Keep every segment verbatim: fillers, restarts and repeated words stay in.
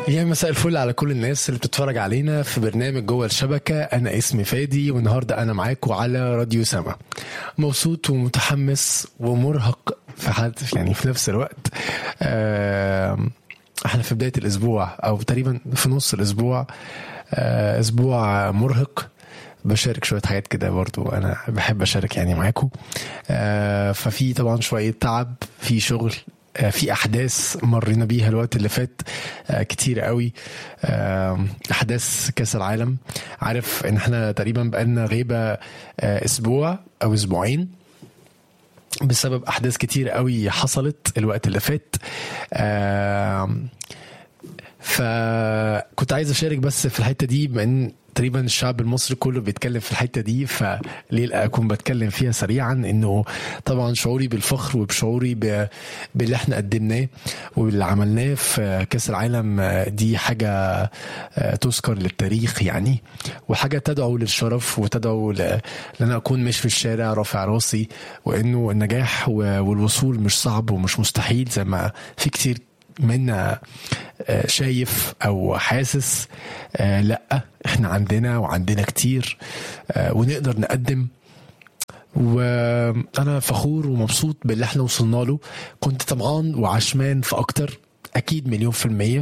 يا مساء الفل على كل الناس اللي بتتفرج علينا في برنامج جوه الشبكة. أنا اسمي فادي والنهاردة أنا معاكم على راديو سما. مبسوط ومتحمس ومرهق في حد يعني في نفس الوقت. احنا في بداية الأسبوع أو تقريبا في نص الأسبوع، أسبوع مرهق. بشارك شوية حاجات كده برضو، أنا بحب أشارك يعني معاكم. ففي طبعا شوية تعب في شغل، في أحداث مرينا بيها الوقت اللي فات كتير قوي. أحداث كأس العالم، عارف إن احنا تقريبا بقالنا غيبة أسبوع أو أسبوعين بسبب أحداث كتير قوي حصلت الوقت اللي فات. فكنت عايز أشارك بس في الحتة دي، بأن تقريبا الشعب المصري كله بيتكلم في الحتة دي، فليه أكون بتكلم فيها سريعا. إنه طبعا شعوري بالفخر وبشعوري باللي احنا قدمناه واللي عملناه في كأس العالم دي حاجة تذكر للتاريخ يعني، وحاجة تدعو للشرف وتدعو لأن أكون مش في الشارع رافع راسي، وإنه النجاح والوصول مش صعب ومش مستحيل زي ما في كتير منا شايف أو حاسس. لأ، احنا عندنا وعندنا كتير ونقدر نقدم، وأنا فخور ومبسوط باللي احنا وصلنا له. كنت طمعان وعشمان في أكتر أكيد مليون في المية،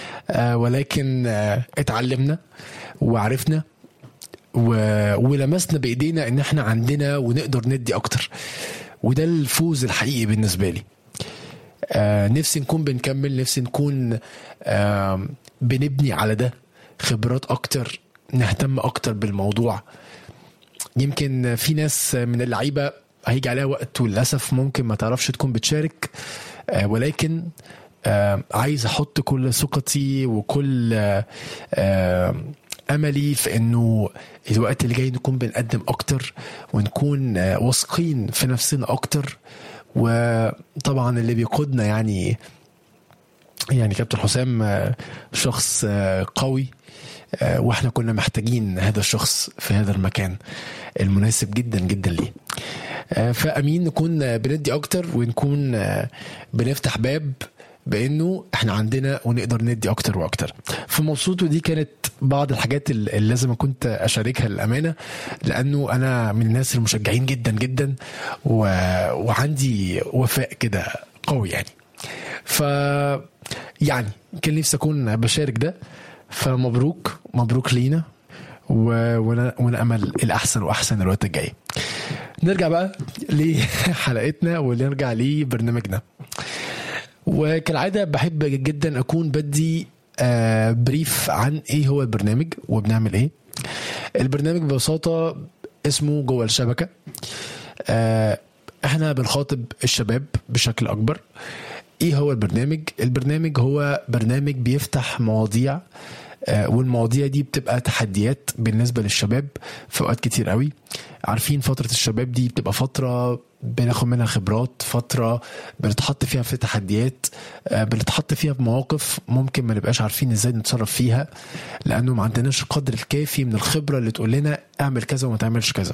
ولكن اتعلمنا وعرفنا ولمسنا بإيدينا إن احنا عندنا ونقدر ندي أكتر، وده الفوز الحقيقي بالنسبة لي. آه نفسي نكون بنكمل، نفسي نكون آه بنبني على ده خبرات أكتر، نهتم أكتر بالموضوع. يمكن في ناس من اللعيبة هيجي عليها وقت وللأسف ممكن ما تعرفش تكون بتشارك، آه ولكن آه عايز أحط كل ثقتي وكل آه آه أملي في أنه الوقت اللي جاي نكون بنقدم أكتر ونكون آه واثقين في نفسنا أكتر. وطبعا اللي بيقودنا يعني يعني كابتن حسام شخص قوي، واحنا كنا محتاجين هذا الشخص في هذا المكان المناسب جدا جدا ليه. فأمين نكون بندي اكتر ونكون بنفتح باب بانه احنا عندنا ونقدر ندي اكتر واكتر. فمبسوط، ودي كانت بعض الحاجات اللي لازم كنت اشاركها للامانه، لانه انا من الناس المشجعين جدا جدا و... وعندي وفاء كده قوي يعني. ف يعني كان نفسي اكون بشارك ده، فمبروك مبروك لينا و... وانا وانا امل الاحسن واحسن الوقت الجاي. نرجع بقى لحلقتنا ونرجع لبرنامجنا. وكالعادة بحب جدا أكون بدي آه بريف عن إيه هو البرنامج وبنعمل إيه. البرنامج ببساطة اسمه جوه الشبكة. آه إحنا بنخاطب الشباب بشكل أكبر. إيه هو البرنامج؟ البرنامج هو برنامج بيفتح مواضيع، آه والمواضيع دي بتبقى تحديات بالنسبة للشباب في أوقات كتير قوي. عارفين فترة الشباب دي بتبقى فترة بناخد منها خبرات، فترة بنتحط فيها في تحديات، بنتحط فيها في مواقف ممكن ما نبقاش عارفين ازاي نتصرف فيها، لأنه ما عندناش القدر الكافي من الخبرة اللي تقول لنا اعمل كذا وما تعملش كذا.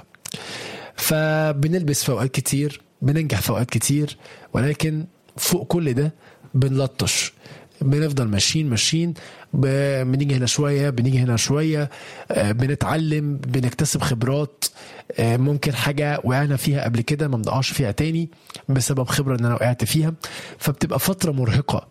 فبنلبس في أوقات كتير، بننجح في أوقات كتير، ولكن فوق كل ده بنلطش، بنفضل ماشيين ماشيين، بنيجي هنا شوية بنيجي هنا شوية، بنتعلم بنكتسب خبرات. ممكن حاجة وقعنا فيها قبل كده ما بنقعش فيها تاني بسبب خبرة ان انا وقعت فيها. فبتبقى فترة مرهقة،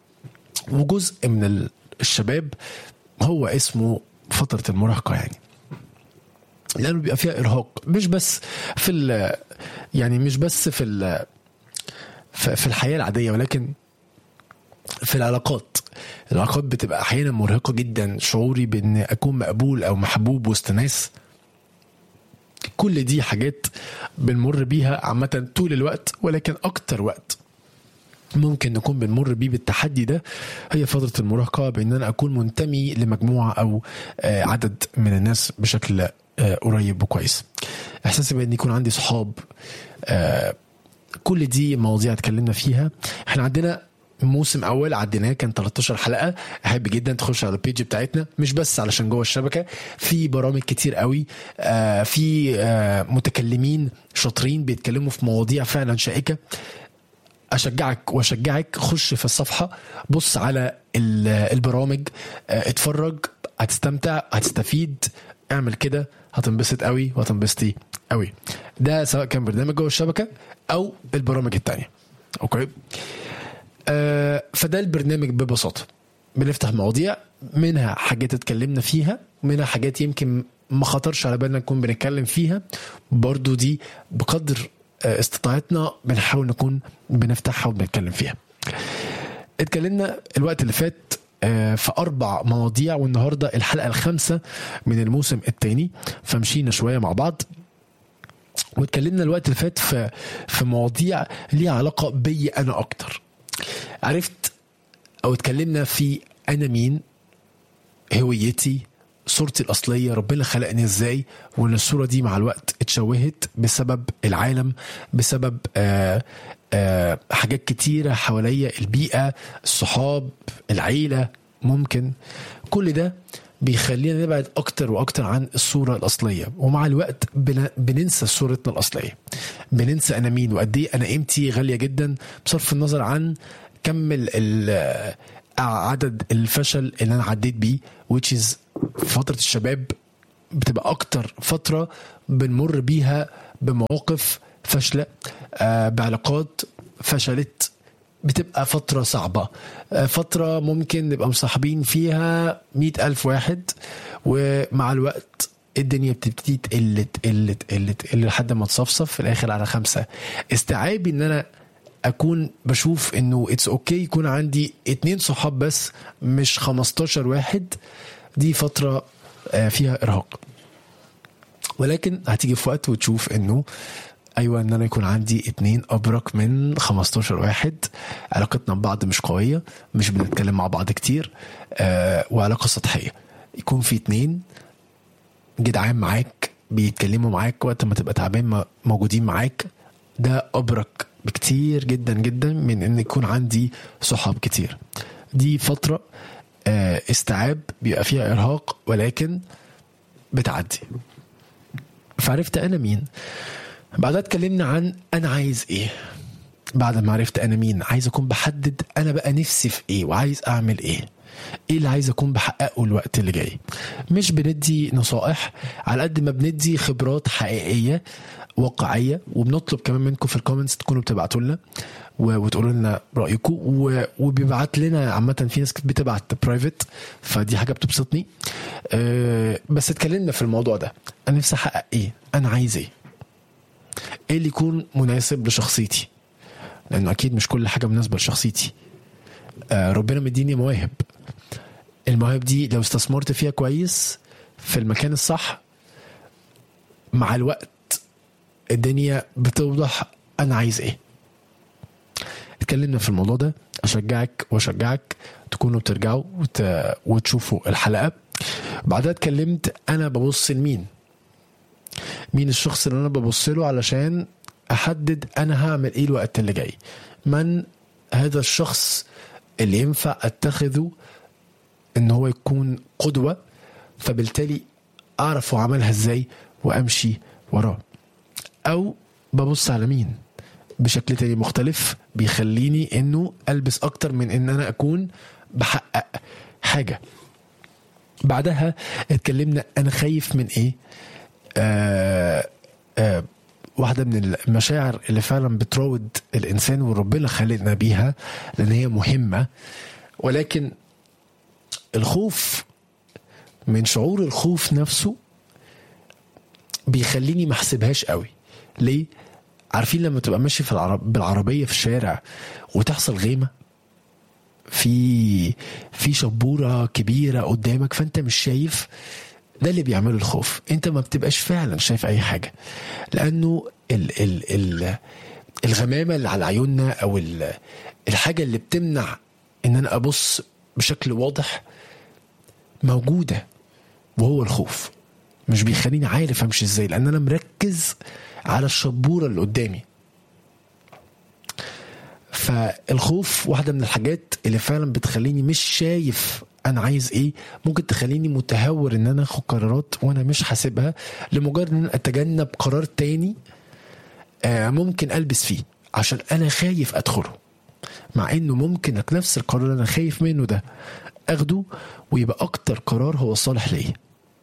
وجزء من الشباب هو اسمه فترة المراهقة يعني، لأنه بيبقى فيها إرهاق، مش بس في ال يعني مش بس في ال في الحياة العادية، ولكن في العلاقات. العلاقات بتبقى أحيانا مرهقة جدا. شعوري بأن أكون مقبول أو محبوب وسط ناس، كل دي حاجات بنمر بيها عامة طول الوقت، ولكن أكتر وقت ممكن نكون بنمر بيه بالتحدي ده هي فترة المراهقة، بأن أنا أكون منتمي لمجموعة أو عدد من الناس بشكل قريب وكويس. إحساسي بأن يكون عندي صحاب، كل دي مواضيع اتكلمنا فيها. احنا عندنا موسم اول عديناه كان ثلاثة عشر حلقه. احب جدا تخش على البيج بتاعتنا، مش بس علشان جوه الشبكه، في برامج كتير قوي، آه في آه متكلمين شاطرين بيتكلموا في مواضيع فعلا شائكه. اشجعك واشجعك خش في الصفحه، بص على البرامج، اتفرج، هتستمتع، هتستفيد. اعمل كده هتنبسط قوي وهتنبسطي قوي. ده سواء كان برنامج جوه الشبكه او البرامج التانية. اوكي. آه فده البرنامج ببساطه. بنفتح مواضيع منها حاجات اتكلمنا فيها، منها حاجات يمكن ما خطرش على بالنا نكون بنتكلم فيها، برضو دي بقدر استطاعتنا بنحاول نكون بنفتحها وبنتكلم فيها. اتكلمنا الوقت اللي فات في أربع مواضيع، والنهاردة الحلقة الخامسة من الموسم الثاني، فمشينا شوية مع بعض واتكلمنا الوقت اللي فات في في مواضيع ليها علاقة بي أنا أكتر. عرفت أو اتكلمنا في أنا مين، هويتي، صورتي الأصلية، ربنا خلقني ازاي، وان الصورة دي مع الوقت اتشوهت بسبب العالم، بسبب آآ آآ حاجات كتيرة حواليا، البيئة، الصحاب، العيلة. ممكن كل ده بيخلينا نبعد اكتر واكتر عن الصورة الأصلية، ومع الوقت بننسى صورتنا الأصلية، بننسى انا مين وقد ايه انا قيمتي غالية جدا، بصرف النظر عن كم عدد الفشل اللي انا عديت بيه، which is فترة الشباب بتبقى أكتر فترة بنمر بيها بمواقف فشلة، آه بعلاقات فشلت، بتبقى فترة صعبة، آه فترة ممكن نبقى مصاحبين فيها مئة ألف واحد، ومع الوقت الدنيا بتبتدي تقل تقل تقل تقل لحد ما تصفصف في الآخر على خمسة. استيعابي إن أنا أكون بشوف إنه it's okay يكون عندي اتنين صحاب بس مش خمستاشر واحد، دي فترة فيها إرهاق. ولكن هتيجي في وقت وتشوف إنه أيوة، إن أنا يكون عندي اتنين أبرك من خمستاشر واحد، علاقتنا ببعض مش قوية، مش بنتكلم مع بعض كتير، آه وعلاقة سطحية. يكون في اتنين جدعان معاك بيتكلموا معاك وقت ما تبقى تعبان موجودين معاك، ده أبرك بكتير جدا جدا من إن يكون عندي صحاب كتير. دي فترة استيعاب بيبقى فيها إرهاق، ولكن بتعدي. فعرفت أنا مين. بعدها اتكلمنا عن أنا عايز إيه. بعد ما عرفت أنا مين، عايز أكون بحدد أنا بقى نفسي في إيه وعايز أعمل إيه، إيه اللي عايز أكون بحققه الوقت اللي جاي. مش بندي نصائح على قد ما بندي خبرات حقيقية واقعية، وبنطلب كمان منكم في الكومنتس تكونوا بتبعتوا لنا وتقولوا لنا رأيكم، وبيبعت لنا عامة في ناس بتبعت برايفت، فدي حاجة بتبسطني. أه بس اتكلمنا في الموضوع ده، أنا نفسي أحقق إيه، أنا عايز إيه، إيه اللي يكون مناسب لشخصيتي، لأنه أكيد مش كل حاجة مناسبة لشخصيتي. أه ربنا مديني مواهب، المواهب دي لو استثمرت فيها كويس في المكان الصح، مع الوقت الدنيا بتوضح أنا عايز إيه. اتكلمنا في الموضوع ده، أشجعك وأشجعك تكونوا بترجعوا وت... وتشوفوا الحلقة. بعدها اتكلمت أنا ببص لمين، مين الشخص اللي أنا ببص له علشان أحدد أنا هعمل إيه الوقت اللي جاي، من هذا الشخص اللي ينفع أتخذه إن هو يكون قدوة، فبالتالي أعرف وعملها إزاي وأمشي وراه. أو ببص على مين بشكل تاني مختلف بيخليني إنه ألبس أكتر من إن أنا أكون بحقق حاجة. بعدها اتكلمنا أنا خايف من إيه. آه آه واحدة من المشاعر اللي فعلا بتراود الإنسان وربنا خلقنا بيها لأن هي مهمة، ولكن الخوف، من شعور الخوف نفسه بيخليني محسبهاش قوي. ليه؟ عارفين لما تبقى ماشي في العرب بالعربية في الشارع وتحصل غيمة في في شبورة كبيرة قدامك فانت مش شايف، ده اللي بيعمله الخوف. انت ما بتبقاش فعلا شايف اي حاجة، لانه ال ال ال الغمامة اللي على عيوننا او الحاجة اللي بتمنع ان انا ابص بشكل واضح موجودة، وهو الخوف مش بيخليني عارف امشي ازاي، لان انا مركز على الشبورة اللي قدامي. فالخوف واحدة من الحاجات اللي فعلا بتخليني مش شايف انا عايز ايه، ممكن تخليني متهور ان انا اخد قرارات وانا مش حاسبها لمجرد ان اتجنب قرار تاني آه ممكن البس فيه عشان انا خايف ادخله. مع انه ممكن لك نفس القرار اللي انا خايف منه ده اخده ويبقى اكتر قرار هو صالح ليا.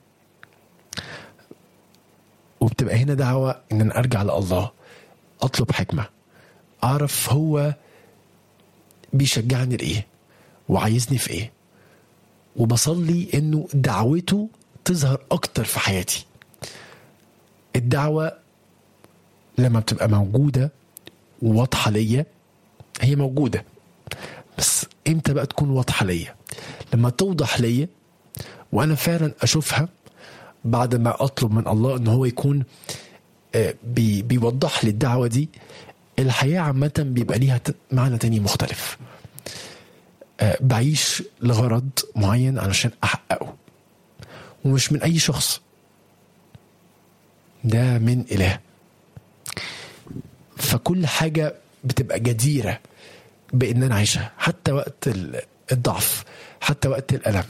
وبتبقى هنا دعوة ان انا ارجع لله، اطلب حكمة، اعرف هو بيشجعني لايه وعايزني في ايه، وبصلي انه دعوته تظهر اكتر في حياتي. الدعوة لما بتبقى موجودة وواضحة ليا، هي موجودة، بس امتى بقى تكون واضحة ليا؟ لما توضح ليا وانا فعلا اشوفها بعد ما اطلب من الله ان هو يكون بي بيوضح لي الدعوة دي. الحياة عامة بيبقى ليها معنى تاني مختلف. بعيش لغرض معين علشان احققه، ومش من اي شخص، ده من اله. فكل حاجة بتبقى جديرة بان انا عايشها، حتى وقت الضعف، حتى وقت الالم،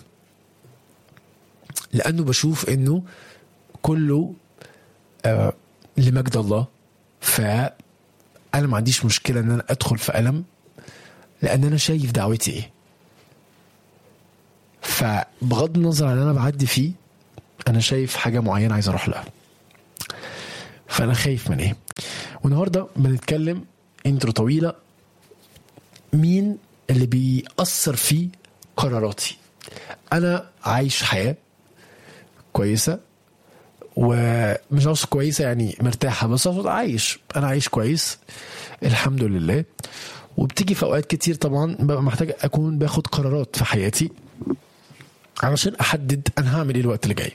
لانه بشوف انه كله آه لمجد الله. فانا ما عنديش مشكلة ان انا ادخل في الم، لان انا شايف دعوتي ايه. فبغض النظر عن انا بعدي فيه، انا شايف حاجة معينة عايز اروح لها، فانا خايف من ايه. والنهاردة بنتكلم انترو طويلة، مين اللي بيأثر في قراراتي. انا عايش حياة كويسة، ومش عاوز كويسة يعني مرتاحة، بس عايش، انا عايش كويس الحمد لله. وبتيجي في اوقات كتير طبعا ببقى محتاج اكون باخد قرارات في حياتي علشان احدد انا هعمل ايه الوقت اللي جاي.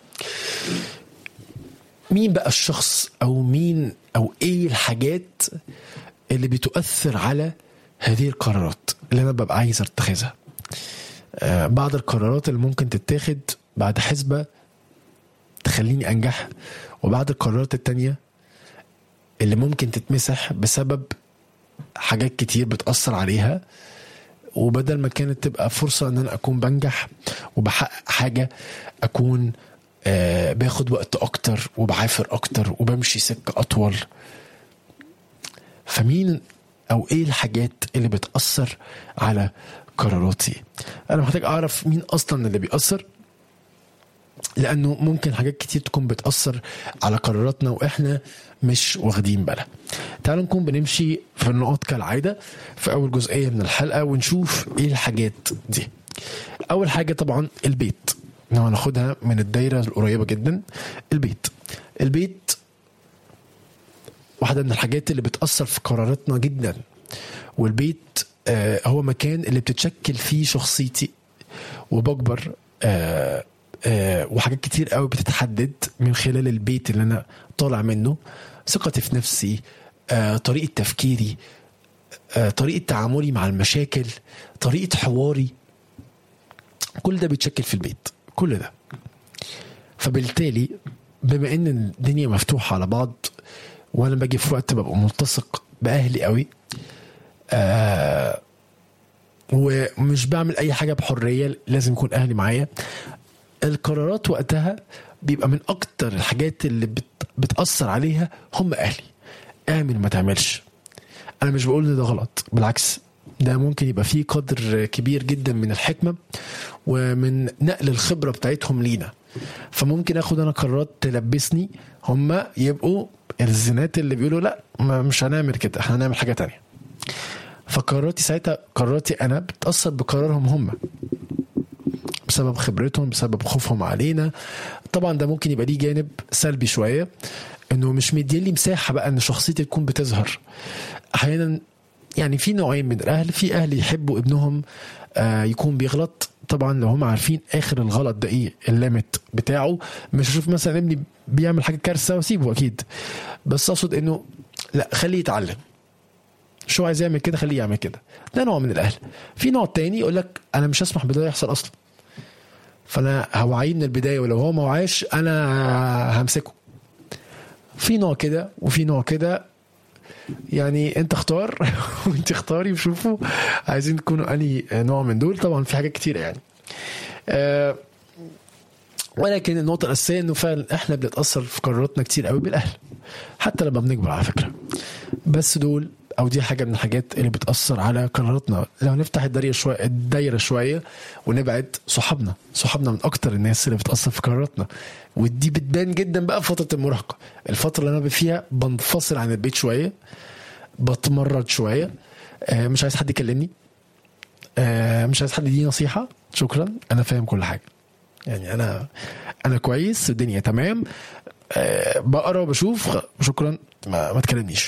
مين بقى الشخص او مين او ايه الحاجات اللي بتؤثر على هذه القرارات اللي انا ببقى عايز اتخذها؟ آه بعض القرارات اللي ممكن تتاخد بعد حسبة تخليني انجح، وبعض القرارات التانية اللي ممكن تتمسح بسبب حاجات كتير بتأثر عليها، وبدل ما كانت تبقى فرصة ان انا اكون بنجح وبحقق حاجة، اكون آه باخد وقت اكتر وبعافر اكتر وبمشي سكة اطول. فمين او ايه الحاجات اللي بتأثر على قراراتي؟ انا محتاج اعرف مين اصلا اللي بيأثر، لانه ممكن حاجات كتير تكون بتأثر على قراراتنا واحنا مش واخدين بالنا. تعالوا نكون بنمشي في النقاط كالعادة في اول جزئية من الحلقة ونشوف ايه الحاجات دي. اول حاجة طبعا البيت، هناخدها من الدايرة القريبة جدا. البيت البيت واحدة من الحاجات اللي بتأثر في قراراتنا جدا. والبيت آه هو مكان اللي بتتشكل فيه شخصيتي وبكبر، آه آه وحاجات كتير قوي بتتحدد من خلال البيت اللي أنا طالع منه. ثقتي في نفسي، آه طريقة تفكيري، آه طريقة تعاملي مع المشاكل، طريقة حواري، كل ده بيتشكل في البيت، كل ده. فبالتالي بما ان الدنيا مفتوحة على بعض، وانا باجي في وقت ببقى ملتصق باهلي قوي، آه ومش بعمل اي حاجة بحرية، لازم يكون اهلي معايا. القرارات وقتها بيبقى من اكتر الحاجات اللي بت بتأثر عليها هم اهلي. اعمل ما تعملش. انا مش بقول ده غلط، بالعكس، ده ممكن يبقى فيه قدر كبير جدا من الحكمة ومن نقل الخبرة بتاعتهم لينا. فممكن اخد انا قرارات تلبسني، هم يبقوا الزنات اللي بيقولوا لا مش هنعمل كده، احنا هنعمل حاجة تانية. فقراراتي ساعتها، قراراتي انا بتأثر بقرارهم هم، بسبب خبرتهم، بسبب خوفهم علينا. طبعا ده ممكن يبقى ليه جانب سلبي شوية، انه مش مدين لي مساحة بقى ان شخصيتي تكون بتظهر. احيانا يعني في نوعين من الاهل، في اهل يحبوا ابنهم آه يكون بيغلط، طبعا لو هم عارفين اخر الغلط ده ايه، الليمت بتاعه. مش اشوف مثلا ابني بيعمل حاجة كارثة واسيبه اكيد، بس اقصد انه لا، خليه يتعلم، شو عايز يعمل كده خليه يعمل كده. ده نوع من الاهل. في نوع تاني يقول لك انا مش هسمح بده يحصل اصلا، فانا هوعيه من البداية، ولو هو ما وعاش انا همسكه. في نوع كده وفي نوع كده، يعني انت اختار وانت اختاري وشوفوا عايزين تكونوا اني نوع من دول. طبعا في حاجات كتيرة يعني، أه ولكن النقطة الأساسية انه فعلا احنا بنتأثر في قراراتنا كتير قوي بالاهل، حتى لما بنكبر على فكرة. بس دول او دي حاجه من الحاجات اللي بتاثر على قراراتنا. لو نفتح الدايره شويه الدايره شويه ونبعد، صحابنا صحابنا من اكتر الناس اللي بتاثر في قراراتنا. ودي بتبان جدا بقى في فتره المراهقه، الفتره اللي انا فيها بنفصل عن البيت شويه، بتمرد شويه، آه مش عايز حد يكلمني، آه مش عايز حد يديني نصيحه، شكرا انا فاهم كل حاجه، يعني انا انا كويس، الدنيا تمام، أه بقرا وبشوف، شكرا ما, ما تكلمنيش.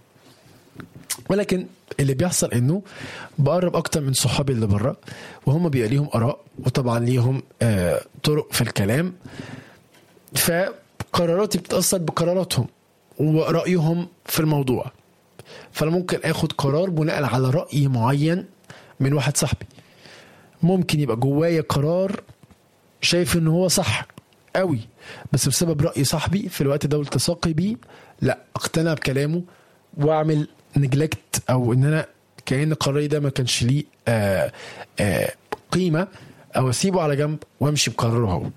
ولكن اللي بيحصل انه بقرب اكتر من صحابي اللي بره، وهم بيبقى ليهم اراء، وطبعا ليهم أه طرق في الكلام، فقراراتي بتأثر بقراراتهم ورأيهم في الموضوع. فانا ممكن اخد قرار بناء على رأي معين من واحد صاحبي، ممكن يبقى جوايا قرار شايف ان هو صح قوي، بس بسبب رأي صاحبي في الوقت ده والتصاقي بيه، لا اقتنع بكلامه واعمل نجلكت، او ان انا كأن قراري ده ما كانش ليه آآ آآ قيمة، او اسيبه على جنب وامشي بقراره هو.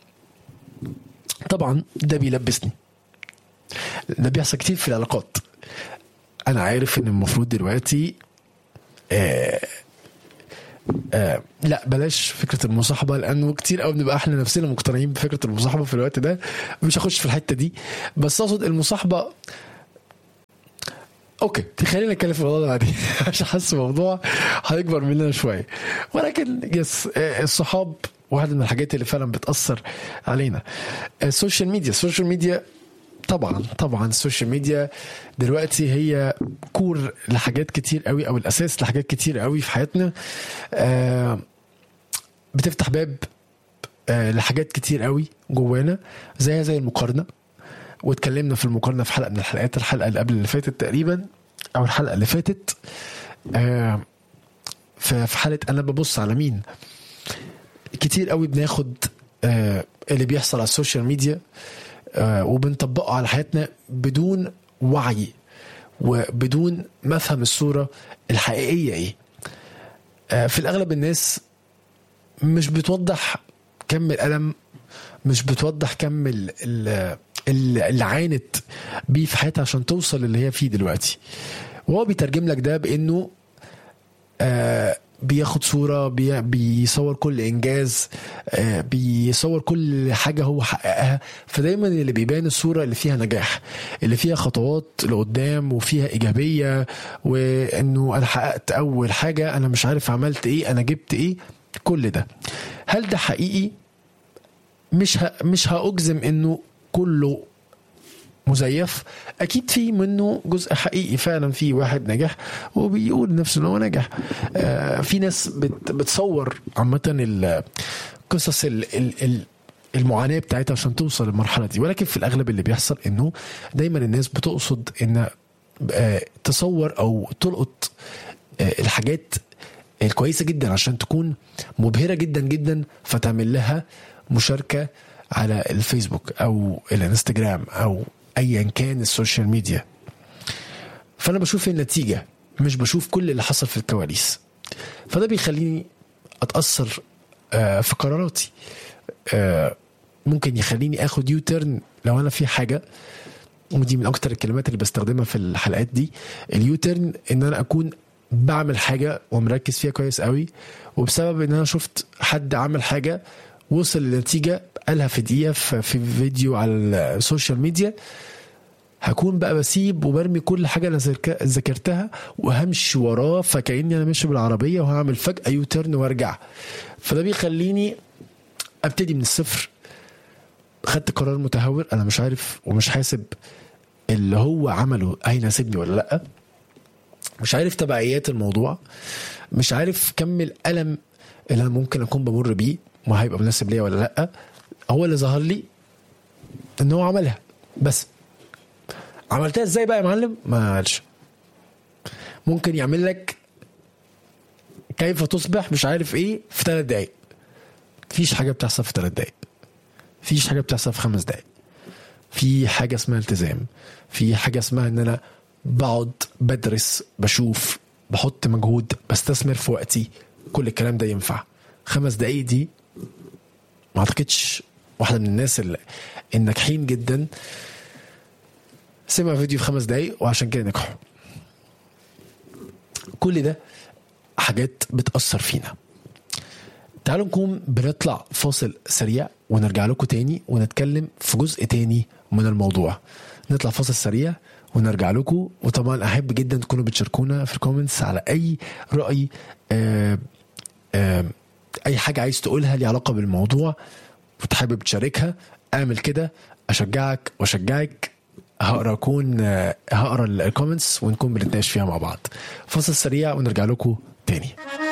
طبعا ده بيلبسني، ده بيحصل كتير في العلاقات. انا عارف ان المفروض دلوقتي آه آه لا بلاش فكرة المصاحبة، لأنه كتير قوي بنبقى احنا نفسنا مقتنعين بفكرة المصاحبة في الوقت ده، مش هخش في الحتة دي، بس أقصد المصاحبة. أوكي خلينا نتكلم في الموضوع ده بعدين عشان حاسس الموضوع هيكبر مننا شوية. ولكن يس الصحاب واحدة من الحاجات اللي فعلا بتأثر علينا. السوشيال ميديا السوشيال ميديا طبعا طبعا السوشيال ميديا دلوقتي هي كور لحاجات كتير قوي، او الاساس لحاجات كتير قوي في حياتنا. آه بتفتح باب آه لحاجات كتير قوي جوانا، زي زي المقارنه، واتكلمنا في المقارنه في حلقه من الحلقات، الحلقه اللي قبل اللي فاتت تقريبا، او الحلقه اللي فاتت. آه في حاله انا ببص على مين، كتير قوي بناخد آه اللي بيحصل على السوشيال ميديا آه وبنطبقه على حياتنا بدون وعي وبدون ما افهم الصورة الحقيقية ايه. آه في الاغلب الناس مش بتوضح كم الألم، مش بتوضح كم اللي عانت بيه في حياتها عشان توصل اللي هي فيه دلوقتي، وهو بيترجم لك ده بانه آه بياخد صورة، بي بيصور كل إنجاز، آه بيصور كل حاجة هو حققها. فدايما اللي بيبان الصورة اللي فيها نجاح، اللي فيها خطوات لقدام وفيها إيجابية، وإنه أنا حققت أول حاجة، أنا مش عارف عملت إيه، أنا جبت إيه، كل ده. هل ده حقيقي؟ مش ه... مش هأجزم إنه كله مزيف، اكيد في منه جزء حقيقي فعلا، في واحد نجح وبيقول نفسه انه نجح. آه في ناس بت بتصور عامه القصص المعاناه بتاعتها عشان توصل للمرحله دي، ولكن في الاغلب اللي بيحصل انه دايما الناس بتقصد ان آه تصور او تلقط آه الحاجات الكويسه جدا عشان تكون مبهره جدا جدا، فتعمل لها مشاركه على الفيسبوك او الانستجرام او ايا كان السوشيال ميديا. فانا بشوف النتيجة، مش بشوف كل اللي حصل في الكواليس. فده بيخليني اتأثر في قراراتي، ممكن يخليني اخد يوترن لو انا في حاجة، ودي من اكتر الكلمات اللي بستخدمها في الحلقات دي، اليوترن، ان انا اكون بعمل حاجة ومركز فيها كويس قوي، وبسبب ان انا شفت حد عمل حاجة وصل لنتيجة قالها في دقيقة في فيديو على السوشيال ميديا، هكون بقى بسيب وبرمي كل حاجة أنا ذكرتها وهمشي وراه، فكأني أنا ماشي بالعربية وهعمل فجأة يوترن وارجع. فده بيخليني أبتدي من الصفر. خدت قرار متهور، أنا مش عارف ومش حاسب اللي هو عمله هيناسبني ولا لأ، مش عارف تبعيات الموضوع، مش عارف كم الألم اللي أنا ممكن أكون بمر بيه ما هيبقى مناسب ليا ولا لأ. هو اللي ظهر لي إن هو عملها، بس عملتها ازاي بقى يا معلم؟ ما قالش. ممكن يعمل لك كيف تصبح مش عارف ايه في ثلاث دقايق. فيش حاجة بتحصل في ثلاث دقايق، فيش حاجة بتحصل في خمس دقايق. في حاجة اسمها التزام، في حاجة اسمها ان انا بقعد بدرس، بشوف، بحط مجهود، بستثمر في وقتي. كل الكلام ده ينفع. خمس دقايق دي ما اعتقدش واحدة من الناس الناجحين جدا سمع فيديو في خمس دقايق وعشان كده نجحوا. كل ده حاجات بتأثر فينا. تعالوا نكون بنطلع فاصل سريع ونرجع لكم تاني ونتكلم في جزء تاني من الموضوع. نطلع فاصل سريع ونرجع لكم. وطبعا أحب جدا تكونوا بتشاركونا في الكومنتس على أي رأي، آآ آآ أي حاجة عايز تقولها لي علاقة بالموضوع وتحب تشاركها، اعمل كده. أشجعك وأشجعك. هقرأ كون هقرأ الكومنتس ونكون بنتناقش فيها مع بعض. فاصل سريع ونرجع لكم تاني.